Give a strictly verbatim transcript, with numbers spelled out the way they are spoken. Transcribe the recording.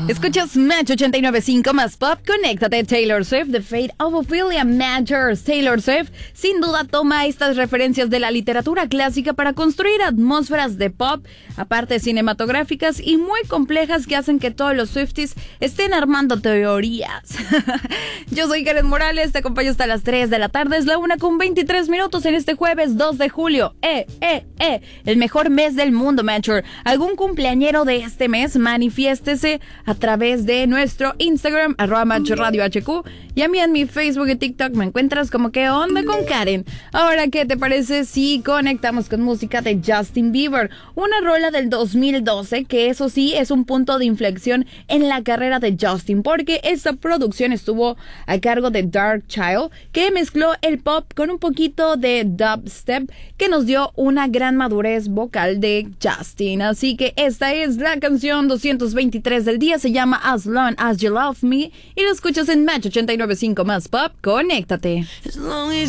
Escuchas Match ochenta y nueve punto cinco más pop. Conéctate. Taylor Swift, The Fate of Ophelia Matters. Taylor Swift sin duda toma estas referencias de la literatura clásica para construir atmósferas de pop, aparte cinematográficas y muy complejas, que hacen que todos los Swifties estén armando teorías. Yo soy Karen Morales, te acompaño hasta las tres de la tarde. Es la una con veintitrés minutos en este jueves dos de julio. Eh, eh, eh. El mejor mes del mundo, Matcher. ¿Algún cumpleañero de este mes? Manifiéstese a través de nuestro Instagram, arroba Match Radio H Q, y a mí en mi Facebook y TikTok me encuentras como ¿Qué onda con Karen? Ahora, ¿qué te parece si conectamos con música de Justin Bieber? Una rola del dos mil doce, que eso sí es un punto de inflexión en la carrera de Justin, porque esta producción estuvo a cargo de Dark Child, que mezcló el pop con un poquito de dubstep, que nos dio una gran madurez vocal de Justin. Así que esta es la canción doscientos veintitrés del día, se llama As Long As You Love Me, y lo escuchas en Match ochenta y nueve punto cinco más pop. Conéctate.